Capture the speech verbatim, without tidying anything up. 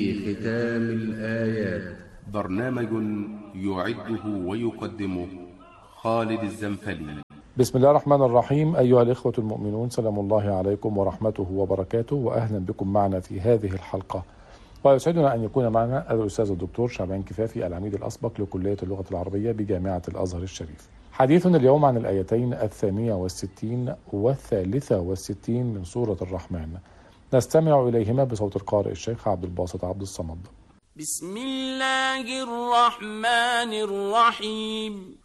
ختام الآيات، برنامج يعده ويقدمه خالد الزنفلي. بسم الله الرحمن الرحيم. أيها الإخوة المؤمنون، سلام الله عليكم ورحمته وبركاته، وأهلا بكم معنا في هذه الحلقة. ويسعدنا أن يكون معنا الأستاذ الدكتور شعبان كفافي، العميد الأسبق لكلية اللغة العربية بجامعة الأزهر الشريف. حديثنا اليوم عن الآيتين الثانية والستين والثالثة والستين من سورة الرحمن، نستمع إليهما بصوت القارئ الشيخ عبد الباسط عبد الصمد. بسم الله الرحمن الرحيم.